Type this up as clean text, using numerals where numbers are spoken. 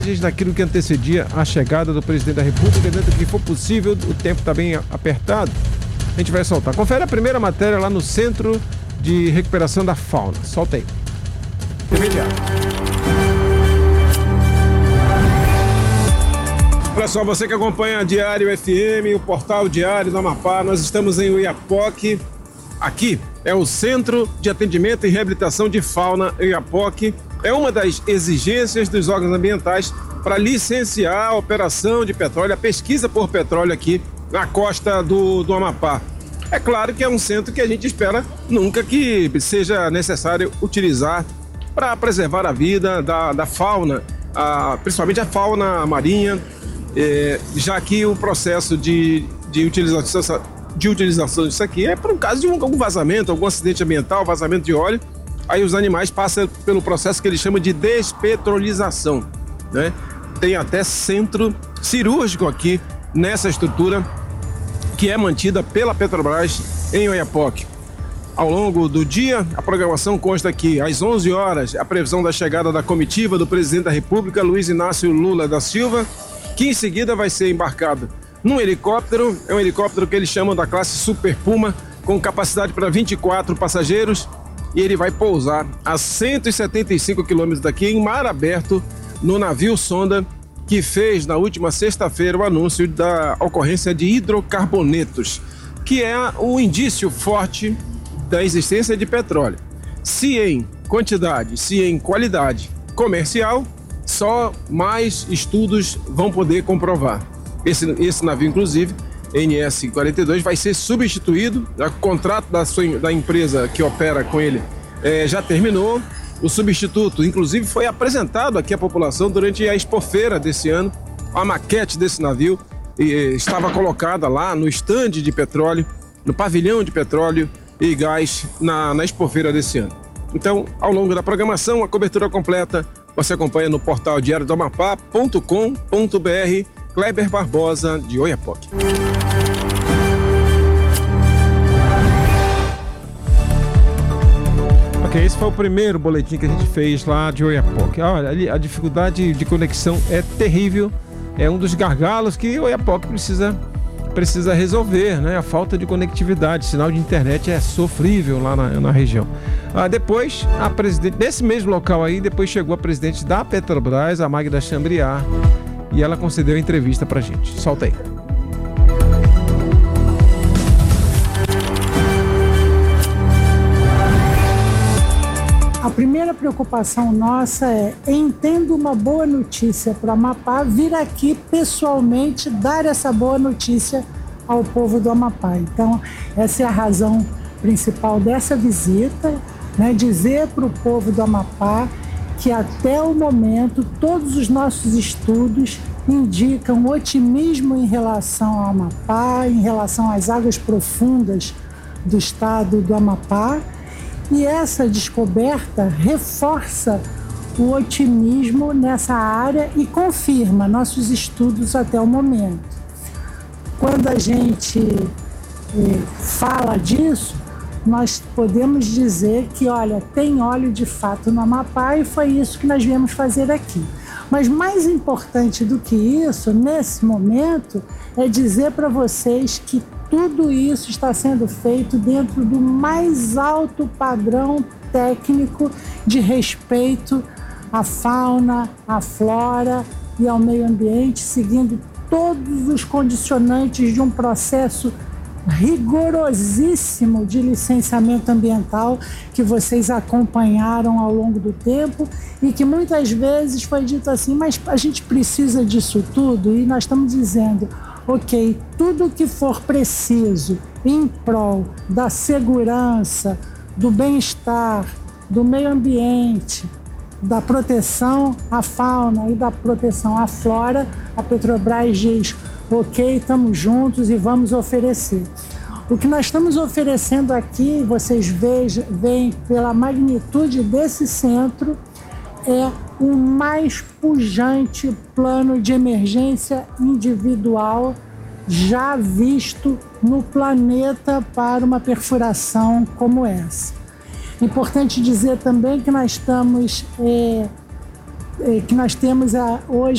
Daquilo que antecedia a chegada do presidente da República, dentro do que for possível, o tempo está bem apertado, a gente vai soltar. Confere a primeira matéria lá no Centro de Recuperação da Fauna. Solta aí. TV Diário. Olha só, você que acompanha a Diário FM, o portal Diário do Amapá, nós estamos em Oiapoque. Aqui é o Centro de Atendimento e Reabilitação de Fauna Oiapoque. É uma das exigências dos órgãos ambientais para licenciar a operação de petróleo, a pesquisa por petróleo aqui na costa do Amapá. É claro que é um centro que a gente espera nunca que seja necessário utilizar para preservar a vida da fauna, principalmente a fauna marinha, já que o processo de utilização disso aqui é por um caso de algum vazamento, algum acidente ambiental, vazamento de óleo. Aí os animais passam pelo processo que eles chamam de despetrolização, né? Tem até centro cirúrgico aqui nessa estrutura que é mantida pela Petrobras em Oiapoque. Ao longo do dia, a programação consta que às 11 horas, a previsão da chegada da comitiva do presidente da República, Luiz Inácio Lula da Silva, que em seguida vai ser embarcado num helicóptero. É um helicóptero que eles chamam da classe Super Puma, com capacidade para 24 passageiros. E ele vai pousar a 175 quilômetros daqui em mar aberto no navio sonda que fez na última sexta-feira o anúncio da ocorrência de hidrocarbonetos, que é um indício forte da existência de petróleo. Se em quantidade, se em qualidade comercial, só mais estudos vão poder comprovar. Esse navio, inclusive, NS-42, vai ser substituído. O contrato da empresa que opera com ele já terminou. O substituto, inclusive, foi apresentado aqui à população durante a Expofeira desse ano. A maquete desse navio estava colocada lá no estande de petróleo, no pavilhão de petróleo e gás na Expofeira desse ano. Então, ao longo da programação, a cobertura completa você acompanha no portal diariodoamapá.com.br. Kleber Barbosa, de Oiapoque. Ok, esse foi o primeiro boletim que a gente fez lá de Oiapoque. Olha, ali a dificuldade de conexão é terrível. É um dos gargalos que Oiapoque precisa resolver, né? A falta de conectividade, sinal de internet é sofrível lá na região. Depois, a presidente desse mesmo local aí, depois chegou a presidente da Petrobras, a Magda Chambriard, e ela concedeu a entrevista pra gente. Solta aí. A primeira preocupação nossa é, tendo uma boa notícia para Amapá, vir aqui pessoalmente dar essa boa notícia ao povo do Amapá. Então, essa é a razão principal dessa visita, né? Dizer para o povo do Amapá que até o momento todos os nossos estudos indicam otimismo em relação ao Amapá, em relação às águas profundas do estado do Amapá, e essa descoberta reforça o otimismo nessa área e confirma nossos estudos até o momento. Quando a gente fala disso, nós podemos dizer que, olha, tem óleo de fato no Amapá e foi isso que nós viemos fazer aqui. Mas mais importante do que isso, nesse momento, é dizer para vocês que tudo isso está sendo feito dentro do mais alto padrão técnico de respeito à fauna, à flora e ao meio ambiente, seguindo todos os condicionantes de um processo rigorosíssimo de licenciamento ambiental que vocês acompanharam ao longo do tempo e que muitas vezes foi dito assim, mas a gente precisa disso tudo, e nós estamos dizendo, ok, tudo que for preciso em prol da segurança, do bem-estar, do meio ambiente, da proteção à fauna e da proteção à flora, a Petrobras diz, ok, estamos juntos e vamos oferecer. O que nós estamos oferecendo aqui, vocês veem pela magnitude desse centro, é o mais pujante plano de emergência individual já visto no planeta para uma perfuração como essa. Importante dizer também que nós estamos que nós temos hoje